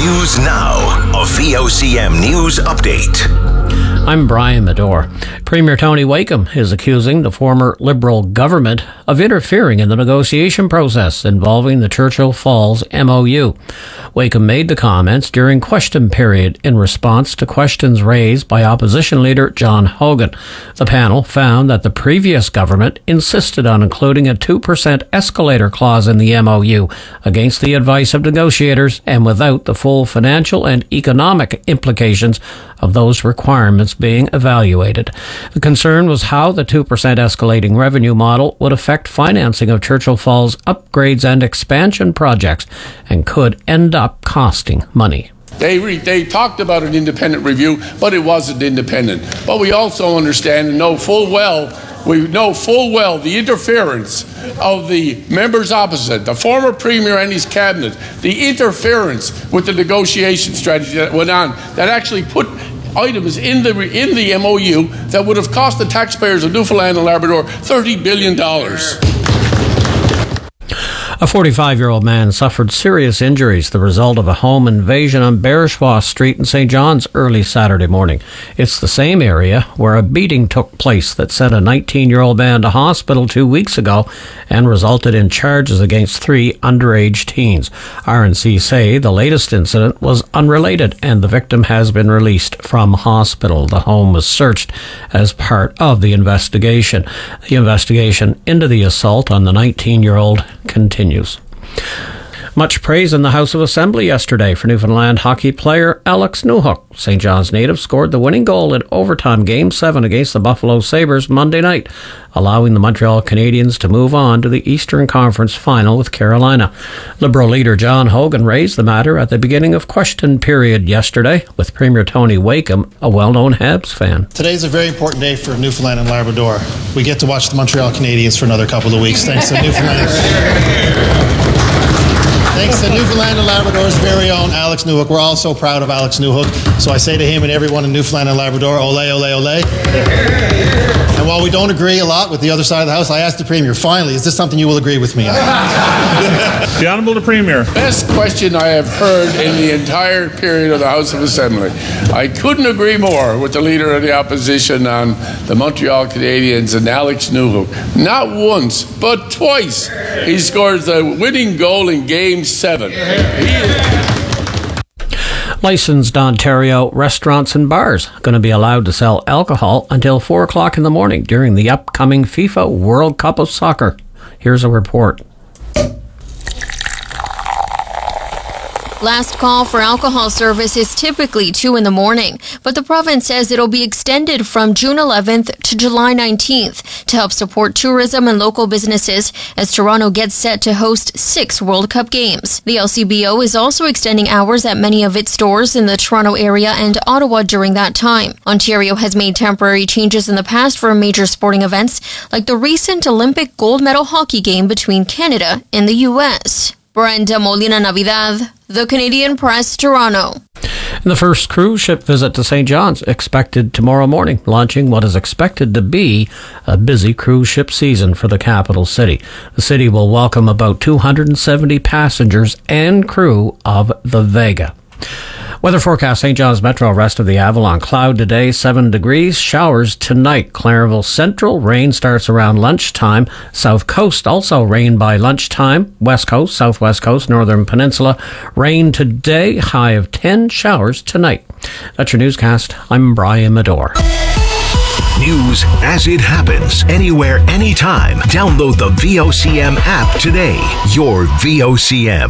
News Now, a VOCM News Update. I'm Brian Medore. Premier Tony Wakeham is accusing the former Liberal government of interfering in the negotiation process involving the Churchill Falls MOU. Wakeham made the comments during question period in response to questions raised by opposition leader John Hogan. The panel found that the previous government insisted on including a 2% escalator clause in the MOU against the advice of negotiators and without the full financial and economic implications of those requirements being evaluated. The concern was how the 2% escalating revenue model would affect financing of Churchill Falls upgrades and expansion projects and could end up costing money. They talked about an independent review, but it wasn't independent. But we also understand and know full well the interference of the members opposite, the former Premier and his cabinet, the interference with the negotiation strategy that went on, that actually put items in the MOU that would have cost the taxpayers of Newfoundland and Labrador $30 billion. A 45-year-old man suffered serious injuries the result of a home invasion on Bereshaw Street in St. John's early Saturday morning. It's the same area where a beating took place that sent a 19-year-old man to hospital 2 weeks ago and resulted in charges against 3 underage teens. RNC say the latest incident was unrelated and the victim has been released from hospital. The home was searched as part of the investigation. The investigation into the assault on the 19-year-old continues. Much praise in the House of Assembly yesterday for Newfoundland hockey player Alex Newhook. St. John's native scored the winning goal in overtime Game 7 against the Buffalo Sabres Monday night, allowing the Montreal Canadiens to move on to the Eastern Conference Final with Carolina. Liberal leader John Hogan raised the matter at the beginning of question period yesterday with Premier Tony Wakeham, a well-known Habs fan. Today's a very important day for Newfoundland and Labrador. We get to watch the Montreal Canadiens for another couple of weeks, thanks to Newfoundland. Thanks to Newfoundland and Labrador's very own Alex Newhook. We're all so proud of Alex Newhook. So I say to him and everyone in Newfoundland and Labrador, ole, ole, ole. And while we don't agree a lot with the other side of the House, I asked the Premier, finally, is this something you will agree with me on? The Honourable the Premier. Best question I have heard in the entire period of the House of Assembly. I couldn't agree more with the Leader of the Opposition on the Montreal Canadiens and Alex Newhook. Not once, but twice, he scores the winning goal in Game 7. Licensed Ontario restaurants and bars are going to be allowed to sell alcohol until 4 o'clock in the morning during the upcoming FIFA World Cup of Soccer. Here's a report. Last call for alcohol service is typically 2 in the morning, but the province says it'll be extended from June 11th to July 19th to help support tourism and local businesses as Toronto gets set to host 6 World Cup games. The LCBO is also extending hours at many of its stores in the Toronto area and Ottawa during that time. Ontario has made temporary changes in the past for major sporting events, like the recent Olympic gold medal hockey game between Canada and the U.S. Brenda Molina Navidad, The Canadian Press, Toronto. And the first cruise ship visit to St. John's expected tomorrow morning, launching what is expected to be a busy cruise ship season for the capital city. The city will welcome about 270 passengers and crew of the Vega. Weather forecast: St. John's Metro, rest of the Avalon. Cloud today, 7 degrees. Showers tonight. Clarenville Central, rain starts around lunchtime. South Coast, also rain by lunchtime. West Coast, Southwest Coast, Northern Peninsula, rain today. High of 10, showers tonight. That's your newscast. I'm Brian Medore. News as it happens, anywhere, anytime. Download the VOCM app today. Your VOCM.